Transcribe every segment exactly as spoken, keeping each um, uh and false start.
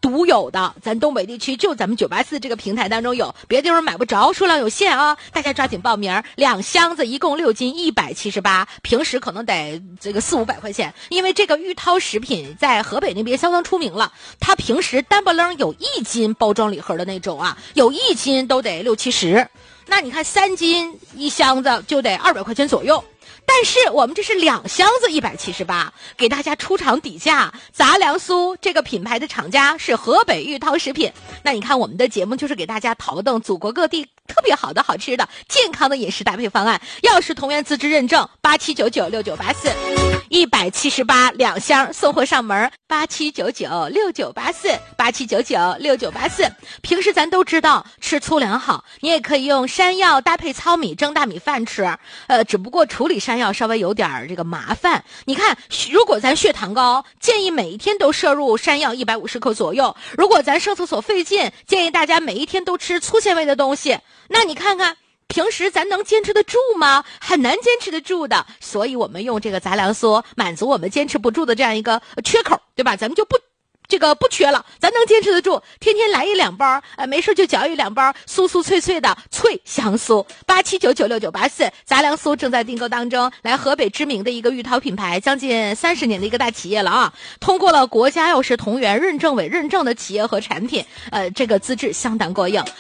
独有的，咱东北地区就咱们九八四这个平台当中有，别的地方买不着，数量有限啊，大家抓紧报名。两箱子一共六斤，一百七十八，平时可能得这个四五百块钱，因为这个玉涛食品在河北那边相当出名了，它平时单不楞有一斤包装礼盒的那种啊，有一斤都得六七十，那你看三斤一箱子就得二百块钱左右。但是我们这是两箱子一百七十八，给大家出厂底价，杂粮酥这个品牌的厂家是河北玉涛食品。那你看我们的节目就是给大家淘登祖国各地特别好的好吃的健康的饮食搭配方案，要是同源自制认证八七九九六九八四，一百七十八两箱送货上门，八七九九六九八四，八七九九六九八四。平时咱都知道吃粗粮好，你也可以用山药搭配糙米蒸大米饭吃，呃，只不过处理山药稍微有点这个麻烦。你看，如果咱血糖高，建议每一天都摄入山药一百五十克左右；如果咱上厕所费劲，建议大家每一天都吃粗纤维的东西。那你看看平时咱能坚持得住吗？很难坚持得住的，所以我们用这个杂粮酥满足我们坚持不住的这样一个缺口，对吧？咱们就不这个不缺了，咱能坚持得住，天天来一两包，呃，没事就嚼一两包，酥酥脆脆的脆香酥。八七九九六九八四，杂粮酥正在订购当中。来，河北知名的一个玉涛品牌，将近三十年的一个大企业了啊，通过了国家药食同源认证委认证的企业和产品，呃，这个资质相当过硬。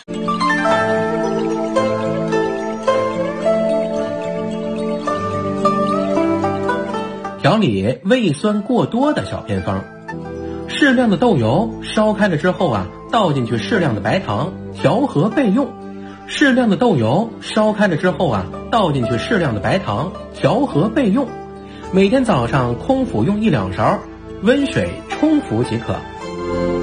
调理胃酸过多的小偏方。适量的豆油烧开了之后啊，倒进去适量的白糖，调和备用。适量的豆油烧开了之后啊，倒进去适量的白糖，调和备用。每天早上空腹用一两勺，温水冲服即可。